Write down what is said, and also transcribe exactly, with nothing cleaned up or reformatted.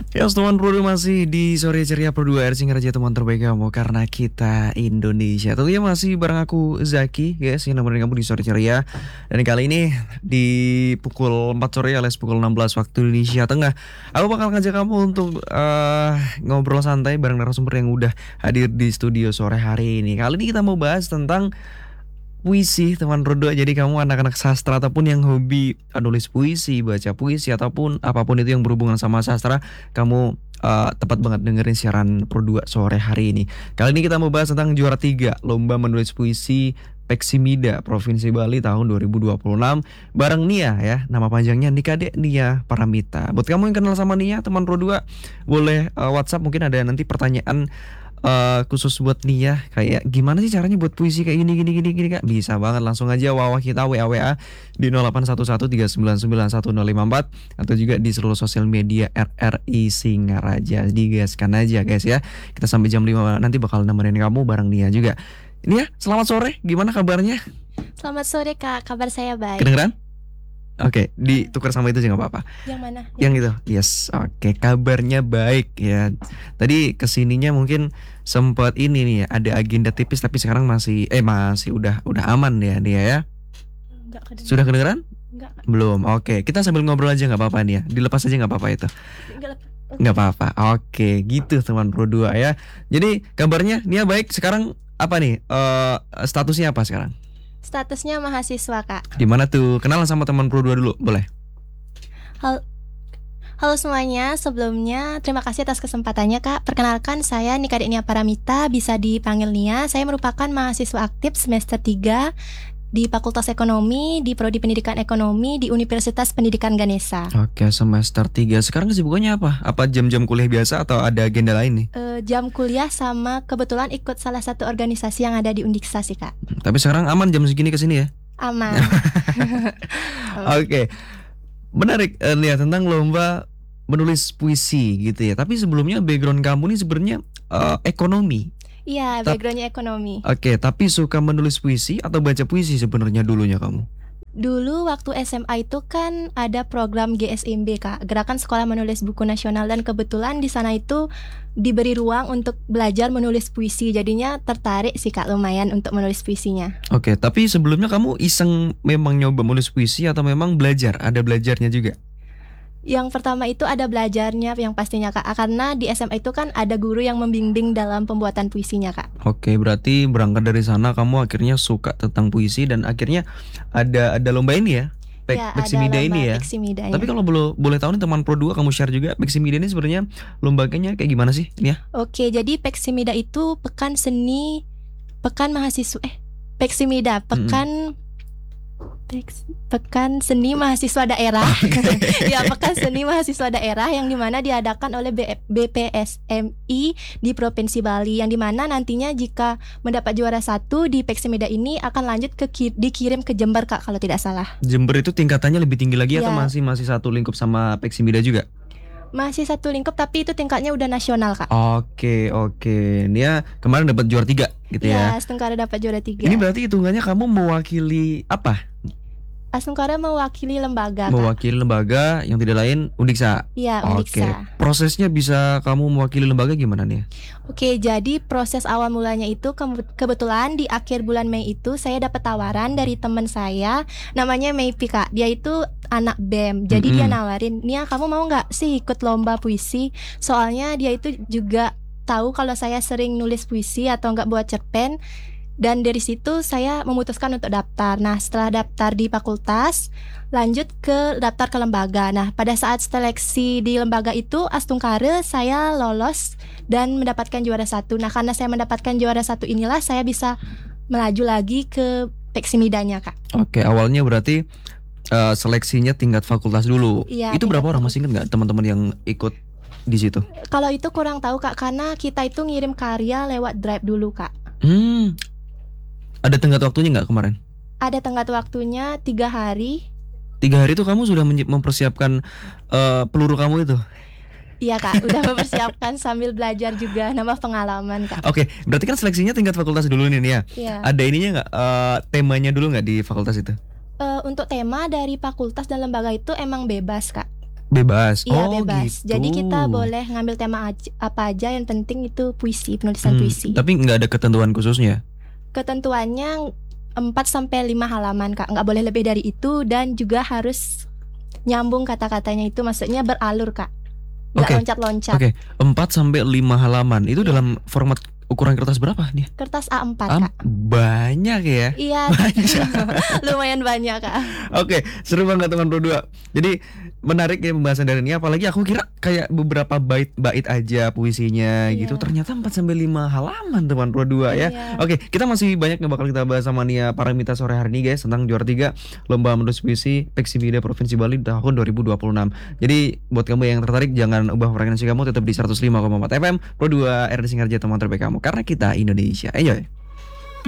Ya, teman Pro masih di sore ceria Pro dua R Singer aja teman terbaik kamu karena kita Indonesia. Tentunya masih bareng aku Zaki, guys, yang nemenin kamu di sore ceria. Dan kali ini di pukul empat sore alias pukul enam belas waktu Indonesia Tengah, aku bakal ngajak kamu untuk eh, ngobrol santai bareng narasumber yang udah hadir di studio sore hari ini. Kali ini kita mau bahas tentang puisi teman Rodo. Jadi kamu anak-anak sastra ataupun yang hobi uh, nulis puisi, baca puisi ataupun apapun itu yang berhubungan sama sastra, kamu uh, tepat banget dengerin siaran Pro dua sore hari ini. Kali ini kita mau bahas tentang juara tiga lomba menulis puisi Peksimida Provinsi Bali tahun dua ribu dua puluh enam bareng Nia ya. Nama panjangnya Nikade Nia Paramita. Buat kamu yang kenal sama Nia teman Pro dua, boleh uh, WhatsApp, mungkin ada nanti pertanyaan uh, khusus buat Nia, kayak gimana sih caranya buat puisi kayak gini gini gini gini Kak. Bisa banget, langsung aja wawah kita W A W A di nol delapan satu satu tiga sembilan sembilan satu nol lima empat atau juga di seluruh sosial media R R I Singaraja. Digaskan aja guys ya. Kita sampai jam lima nanti bakal nemenin kamu bareng Nia juga. Nia, selamat sore. Gimana kabarnya? Selamat sore Kak, kabar saya baik. Kedengeran? Oke, ditukar sama itu sih nggak apa-apa. Yang mana? Yang itu, yes. Oke, kabarnya baik ya. Tadi kesininya mungkin sempat ini nih ya, ada agenda tipis tapi sekarang masih eh masih udah udah aman ya dia ya. Enggak kedengeran. Sudah kedengeran? Enggak. Belum. Oke, kita sambil ngobrol aja nggak apa-apa nih ya. Dilepas aja nggak apa-apa itu. Enggak. Nggak apa-apa. Oke, gitu teman Pro dua ya. Jadi kabarnya Nia baik. Sekarang apa nih? Eh statusnya apa sekarang? Statusnya mahasiswa Kak. Gimana tuh? Kenalan sama teman Pro dua dulu, boleh? Hal Halo semuanya, sebelumnya terima kasih atas kesempatannya Kak. Perkenalkan saya Nikade Nia Paramita, bisa dipanggil Nia. Saya merupakan mahasiswa aktif semester tiga di Fakultas Ekonomi, di Prodi Pendidikan Ekonomi di Universitas Pendidikan Ganesha. Oke, semester tiga. Sekarang kesibukannya apa? Apa jam-jam kuliah biasa atau ada agenda lain nih? Uh, jam kuliah sama kebetulan ikut salah satu organisasi yang ada di Undiksa sih Kak. Tapi sekarang aman jam segini kesini ya? Aman. Oke, menarik uh, Nia, tentang lomba menulis puisi gitu ya. Tapi sebelumnya background kamu nih sebenarnya uh, ekonomi. Iya, backgroundnya ekonomi. Oke, tapi suka menulis puisi atau baca puisi sebenarnya dulunya kamu? Dulu waktu S M A itu kan ada program G S M B Kak, Gerakan Sekolah Menulis Buku Nasional, dan kebetulan di sana itu diberi ruang untuk belajar menulis puisi. Jadinya tertarik sih Kak, lumayan untuk menulis puisinya. Oke, tapi sebelumnya kamu iseng memang nyoba menulis puisi atau memang belajar? Ada belajarnya juga? Yang pertama itu ada belajarnya yang pastinya Kak, karena di S M A itu kan ada guru yang membimbing dalam pembuatan puisinya Kak. Oke, berarti berangkat dari sana kamu akhirnya suka tentang puisi dan akhirnya ada ada lomba ini ya, Pek, Ya, Peksimida ada lomba ini ya. Peksimidanya. Tapi kalau boleh boleh tahu nih teman Pro dua, kamu share juga Peksimida ini sebenarnya lombanya kayak gimana sih ini ya? Oke, jadi Peksimida itu pekan seni, pekan mahasiswa eh Peksimida, pekan mm-hmm. Peks, pekan seni mahasiswa daerah. Ya, pekan seni mahasiswa daerah yang dimana diadakan oleh B P S M I di Provinsi Bali, yang dimana nantinya jika mendapat juara satu di Peksimida ini akan lanjut ke dikirim ke Jember Kak, kalau tidak salah. Jember itu tingkatannya lebih tinggi lagi ya. Atau masih masih satu lingkup sama Peksimida juga? Masih satu lingkup tapi itu tingkatnya udah nasional Kak. Oke oke, Nia kemarin dapat juara tiga gitu ya? Ya, Astungkara dapat juara tiga. Ini berarti hitungannya kamu mewakili apa? Astungkara mewakili lembaga Kak. Mewakili lembaga yang tidak lain Undiksa. Iya, Undiksa. Oke, prosesnya bisa kamu mewakili lembaga gimana nih? Oke, jadi proses awal mulanya itu ke- kebetulan di akhir bulan Mei itu saya dapat tawaran dari teman saya, namanya Meipi Kak. Dia itu anak B E M. Jadi mm-hmm. dia nawarin, "Nia, kamu mau nggak sih ikut lomba puisi?" Soalnya dia itu juga tahu kalau saya sering nulis puisi atau nggak buat cerpen. Dan dari situ saya memutuskan untuk daftar. Nah, setelah daftar di fakultas, lanjut ke daftar ke lembaga. Nah, pada saat seleksi di lembaga itu Astungkara saya lolos dan mendapatkan juara satu. Nah, karena saya mendapatkan juara satu inilah saya bisa melaju lagi ke Peksimidanya Kak. Oke, awalnya berarti uh, seleksinya tingkat fakultas dulu. Iya, itu berapa orang, fakultas. masih ingat nggak teman-teman yang ikut di situ? Kalau itu kurang tahu Kak, karena kita itu ngirim karya lewat Drive dulu Kak. Hmm. Ada tenggat waktunya nggak kemarin? Ada tenggat waktunya tiga hari. Tiga hari itu kamu sudah mempersiapkan uh, peluru kamu itu? Iya Kak, udah mempersiapkan sambil belajar juga, nambah pengalaman Kak. Oke, berarti kan seleksinya tingkat fakultas dulu nih ya? Iya. Ada ininya nggak, uh, temanya dulu nggak di fakultas itu? Uh, untuk tema dari fakultas dan lembaga itu emang bebas Kak. Bebas. Iya Oh bebas. gitu. Jadi kita boleh ngambil tema aj- apa aja, yang penting itu puisi, penulisan Hmm, puisi. tapi nggak ada ketentuan khususnya. Ketentuannya empat sampai lima halaman Kak, nggak boleh lebih dari itu, dan juga harus nyambung kata-katanya, itu maksudnya beralur Kak, nggak Oke. loncat-loncat. Oke, empat sampai lima halaman. Itu Iya. dalam format ukuran kertas berapa nih? Kertas A empat Am, Kak. banyak ya. Iya, Banyak. lumayan banyak Kak. Oke, seru banget teman Pro dua. Jadi menarik ya pembahasan dari ini, apalagi aku kira kayak beberapa bait-bait aja puisinya Iya. gitu. Ternyata empat sampai lima halaman teman Pro dua ya. Iya. Oke, kita masih banyak yang bakal kita bahas sama Nia Paramita sore hari ini guys, tentang juara tiga Lomba Menulis Puisi Peksimedia Provinsi Bali tahun dua ribu dua puluh enam. Jadi buat kamu yang tertarik, jangan ubah frekuensi kamu, tetap di seratus lima koma empat F M Pro dua R D Singarja, teman terbaik kamu, karena kita Indonesia. Enjoy.